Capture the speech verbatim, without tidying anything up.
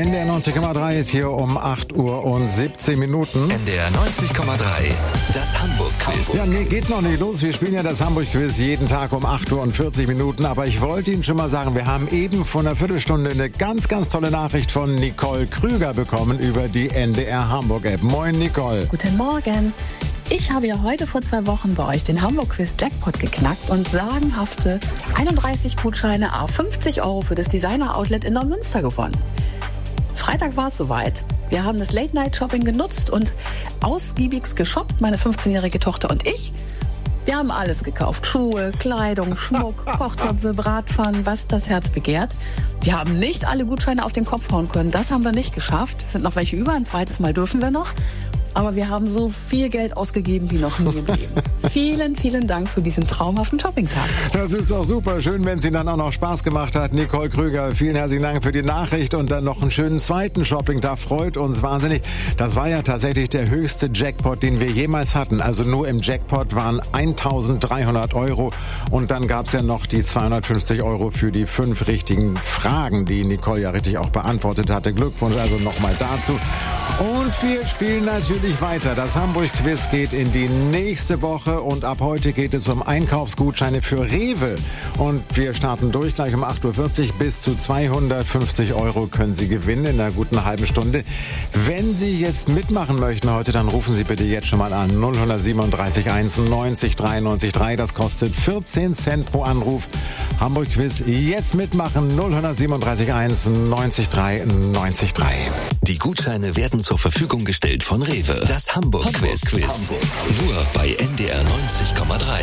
N D R neunzig Komma drei ist hier um acht Uhr und siebzehn Minuten. N D R neunzig Komma drei, das Hamburg-Quiz. Ja, nee, geht noch nicht los. Wir spielen ja das Hamburg-Quiz jeden Tag um acht Uhr und vierzig Minuten. Aber ich wollte Ihnen schon mal sagen, wir haben eben vor einer Viertelstunde eine ganz, ganz tolle Nachricht von Nicole Krüger bekommen über die N D R Hamburg-App. Moin, Nicole. Guten Morgen. Ich habe ja heute vor zwei Wochen bei euch den Hamburg-Quiz-Jackpot geknackt und sagenhafte einunddreißig Gutscheine à fünfzig Euro für das Designer-Outlet in Neumünster gewonnen. Freitag war es soweit. Wir haben das Late-Night-Shopping genutzt und ausgiebigst geshoppt, meine fünfzehnjährige Tochter und ich. Wir haben alles gekauft. Schuhe, Kleidung, Schmuck, Kochtöpfe, Bratpfannen, was das Herz begehrt. Wir haben nicht alle Gutscheine auf den Kopf hauen können. Das haben wir nicht geschafft. Es sind noch welche über. Ein zweites Mal dürfen wir noch. Aber wir haben so viel Geld ausgegeben wie noch nie im Leben. Vielen, vielen Dank für diesen traumhaften Shoppingtag. Das ist doch super. Schön, wenn es Ihnen dann auch noch Spaß gemacht hat. Nicole Krüger, vielen herzlichen Dank für die Nachricht und dann noch einen schönen zweiten Shoppingtag. Freut uns wahnsinnig. Das war ja tatsächlich der höchste Jackpot, den wir jemals hatten. Also nur im Jackpot waren eintausenddreihundert Euro und dann gab es ja noch die zweihundertfünfzig Euro für die fünf richtigen Fragen, die Nicole ja richtig auch beantwortet hatte. Glückwunsch also nochmal dazu. Und wir spielen natürlich weiter. Das Hamburg-Quiz geht in die nächste Woche und ab heute geht es um Einkaufsgutscheine für Rewe. Und wir starten durch gleich um acht Uhr vierzig. Bis zu zweihundertfünfzig Euro können Sie gewinnen in einer guten halben Stunde. Wenn Sie jetzt mitmachen möchten heute, dann rufen Sie bitte jetzt schon mal an. null siebenunddreißig eins neunzig drei neunzig drei. Das kostet vierzehn Cent pro Anruf. Hamburg-Quiz jetzt mitmachen. null siebenunddreißig eins neunzig drei neunzig drei. Die Gutscheine werden zur Verfügung gestellt von Rewe. Das Hamburg-Quiz. Hamburg. Nur bei N D R neunzig Komma drei.